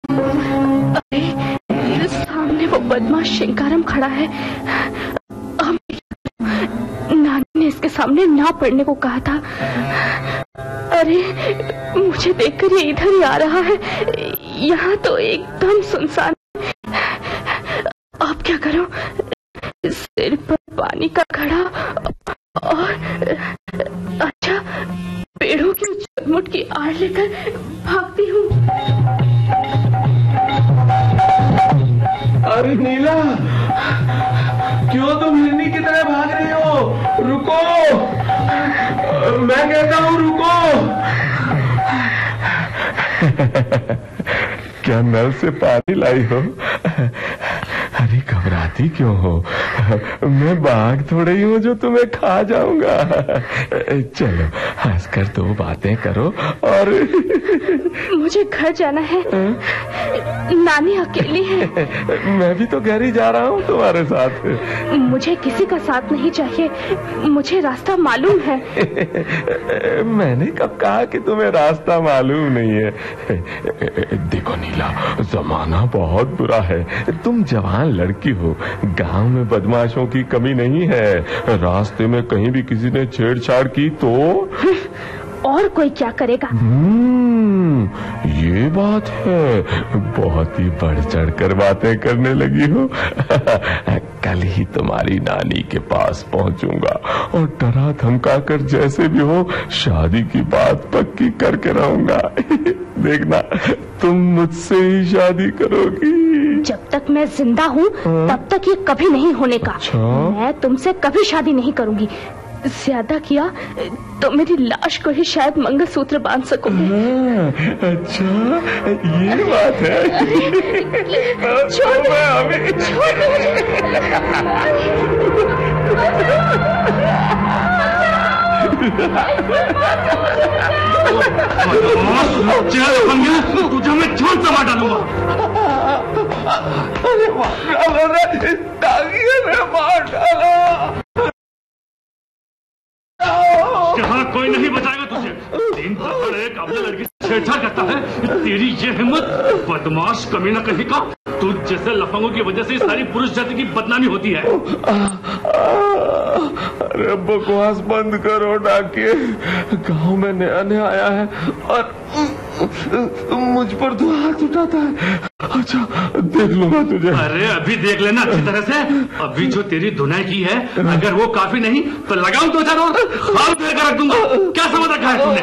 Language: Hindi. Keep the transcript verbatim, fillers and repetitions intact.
अरे सामने वो बदमाश शिंकारम खड़ा है। हम नानी ने इसके सामने ना पड़ने को कहा था। अरे मुझे देखकर ये इधर ही आ रहा है। यहाँ तो एकदम सुनसान। अब क्या करूं? सिर पर पानी का घड़ा और अच्छा पेड़ों की चटमुट की आड़ लेकर भागती हूँ। अरे नीला, क्यों तुम हिरनी की तरह भाग रही हो? रुको, मैं कहता हूँ रुको। क्या नल से पानी लाई हो? अरे घबराती क्यों हो? मैं बाघ थोड़े ही हूँ जो तुम्हें खा जाऊंगा। चलो हंसकर दो बातें करो। और मुझे घर जाना है। नानी अकेली है। मैं भी तो घर ही जा रहा हूँ तुम्हारे साथ। मुझे किसी का साथ नहीं चाहिए, मुझे रास्ता मालूम है। मैंने कब कहा कि तुम्हें रास्ता मालूम नहीं है? देखो नीला, जमाना बहुत बुरा है। तुम जवान लड़की हो, गांव में बदमाशों की कमी नहीं है। रास्ते में कहीं भी किसी ने छेड़छाड़ की तो और कोई क्या करेगा? हम्म, ये बात है। बहुत ही बढ़ चढ़ कर बातें करने लगी हो। कल ही तुम्हारी नानी के पास पहुंचूंगा और डरा धमका कर जैसे भी हो शादी की बात पक्की करके रहूंगा। देखना, तुम मुझसे ही शादी करोगी। जब तक मैं जिंदा हूँ तब तक ये कभी नहीं होने का। अच्छा? मैं तुमसे कभी शादी नहीं करूंगी। ज्यादा किया तो मेरी लाश को ही शायद मंगलसूत्र बांध सकोगे। अच्छा, ये बात है। छोड़ दो, छोड़ दो मुझे। तुझे मैं जान से मार डालूंगा। अरे मार डालो, मार डालो। यहाँ कोई नहीं बचाएगा तुझे। दिन भर एक अपने लड़की से छेड़छाड़ करता है। तेरी ये हिम्मत, बदमाश कमीना कहीं का। तू जैसे लफंगों की वजह से सारी पुरुष जाति की बदनामी होती है। अरे बकवास बंद करो डाकिए। गांव में नया नया आया है और मुझ पर तो हाथ उठाता है। अच्छा, देख लूंगा तुझे। अरे अभी देख लेना अच्छी तरह से। अभी जो तेरी धुनाई की है, अगर वो काफी नहीं तो लगाऊं दो चार और खाल फेर कर रख दूंगा। क्या समझ रखा है तुमने?